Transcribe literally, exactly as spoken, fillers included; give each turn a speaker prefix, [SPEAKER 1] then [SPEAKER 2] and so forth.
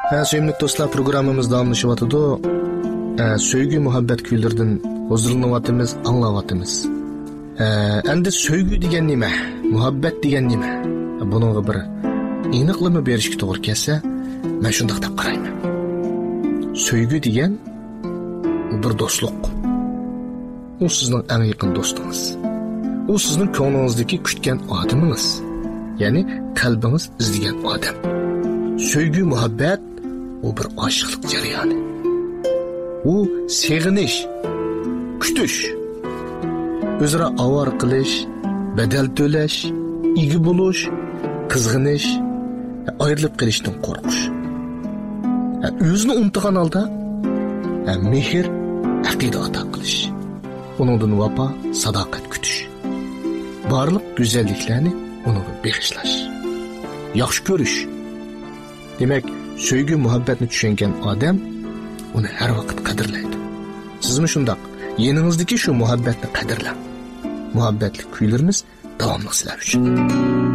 [SPEAKER 1] Ha, sevimli do'stlar, programmamiz davomlashyapti. Sevgi muhabbet kuylaridan huzurlanyapmiz, anglayapmiz. Endi sevgi degan nima? Muhabbet degan nima? Buningga bir aniqlama berishga to'g'ri kelsa, men shunday deb qarayman. Sevgi degan bir do'stlik. U sizning eng yaqin do'stingiz. U sizning ko'nglingizdagi kutgan odamingiz. Ya'ni qalbingiz izlagan odam. Sevgi muhabbet o bir aşıklık jarayoni. U sevinish, kutish, o'zaro avar qilish, badal to'lash, igi bo'lish, qizg'inish, ayrilib qolishdan qo'rqish. O'zini unutgan holda mehr, aqida ato qilish. Uningdan vafo, sadoqat kutish. Barliq go'zalliklarni uningga bag'ishlash. Yaxshi ko'rish. Demek, sevgi muhabbetni tushungan odam uni har vaqt qadrlaydi. Sizmi shundoq? Yeningizdagi shu muhabbetni qadrlang. Muhabbetli kuylarimiz davomli sizlar uchun.